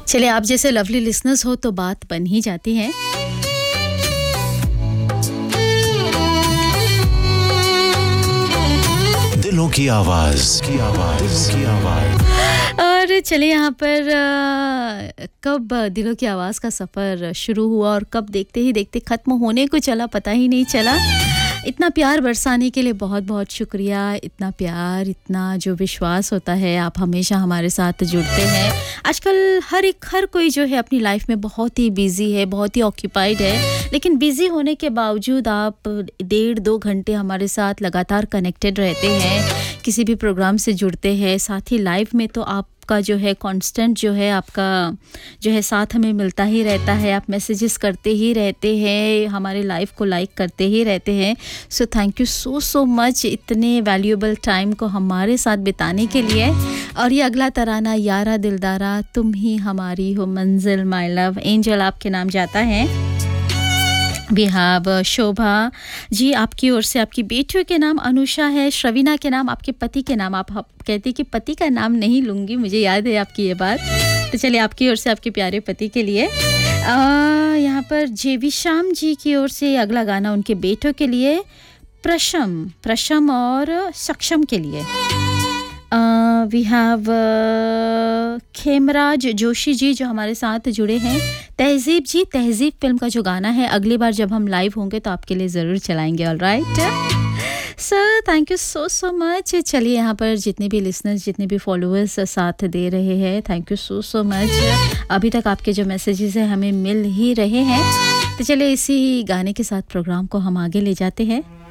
चलिए, आप जैसे लवली लिसनर्स हो तो बात बन ही जाती है। दिलों की आवाज और चलिए यहाँ पर कब दिलों की आवाज़ का सफ़र शुरू हुआ और कब देखते ही देखते ख़त्म होने को चला, पता ही नहीं चला। इतना प्यार बरसाने के लिए बहुत बहुत शुक्रिया। इतना प्यार, इतना जो विश्वास होता है, आप हमेशा हमारे साथ जुड़ते हैं। आजकल हर कोई जो है अपनी लाइफ में बहुत ही बिज़ी है, बहुत ही ऑक्यूपाइड है, लेकिन बिज़ी होने के बावजूद आप 1.5-2 घंटे हमारे साथ लगातार कनेक्टेड रहते हैं, किसी भी प्रोग्राम से जुड़ते हैं। साथ ही लाइव में तो आपका जो है कांस्टेंट जो है आपका जो है साथ हमें मिलता ही रहता है। आप मैसेजेस करते ही रहते हैं, हमारे लाइव को लाइक करते ही रहते हैं। So thank you so much इतने वैल्यूएबल टाइम को हमारे साथ बिताने के लिए। और ये अगला तराना, यारा दिलदारा तुम ही हमारी हो मंजिल, माय लव एंजल आपके नाम जाता है। वी हैव शोभा जी, आपकी ओर से आपकी बेटियों के नाम अनुषा है, श्रवीना के नाम, आपके पति के नाम। आप कहती कि पति का नाम नहीं लूँगी, मुझे याद है आपकी ये बात। तो चलिए, आपकी ओर से आपके प्यारे पति के लिए। यहाँ पर जेवी श्याम जी की ओर से अगला गाना उनके बेटों के लिए, प्रशम और सक्षम के लिए। वी हैव खेमराज जोशी जी जो हमारे साथ जुड़े हैं। तहजीब जी, तहजीब फिल्म का जो गाना है अगली बार जब हम लाइव होंगे तो आपके लिए ज़रूर चलाएंगे। All right sir, thank you so much. चलिए, यहाँ पर जितने भी लिसनर्स, जितने भी फॉलोअर्स साथ दे रहे हैं, थैंक यू सो मच। अभी तक आपके जो मैसेजेस हैं हमें मिल ही रहे हैं। तो चलिए, इसी गाने के साथ प्रोग्राम को हम आगे ले जाते हैं।